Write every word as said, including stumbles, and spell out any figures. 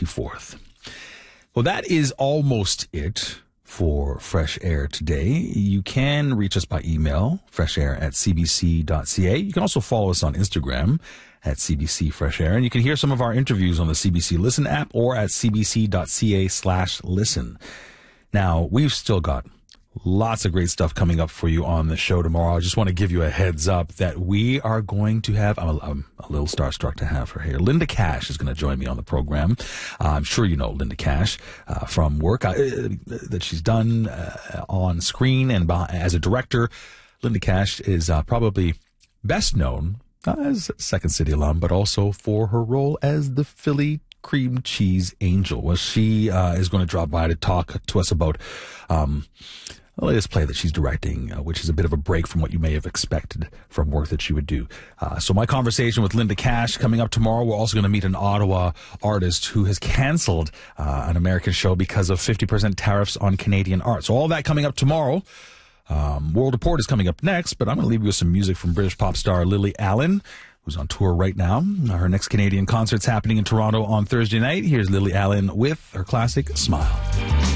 twenty-fourth. Well, that is almost it for Fresh Air today. You can reach us by email, freshair at c b c dot c a. You can also follow us on Instagram at C B C Fresh Air. And you can hear some of our interviews on the C B C Listen app or at c b c dot c a slash listen. Now, we've still got lots of great stuff coming up for you on the show tomorrow. I just want to give you a heads up that we are going to have, I'm a, I'm a little starstruck to have her here. Linda Cash is going to join me on the program. Uh, I'm sure you know Linda Cash uh, from work uh, that she's done uh, on screen and behind, as a director. Linda Cash is uh, probably best known as a Second City alum, but also for her role as the Philly Cream Cheese Angel. Well, she uh, is going to drop by to talk to us about um, the latest play that she's directing, uh, which is a bit of a break from what you may have expected from work that she would do. Uh, so my conversation with Linda Cash coming up tomorrow. We're also going to meet an Ottawa artist who has canceled uh, an American show because of fifty percent tariffs on Canadian art. So all that coming up tomorrow. Um, World Report is coming up next, but I'm going to leave you with some music from British pop star Lily Allen, who's on tour right now. Her next Canadian concert's happening in Toronto on Thursday night. Here's Lily Allen with her classic Smile.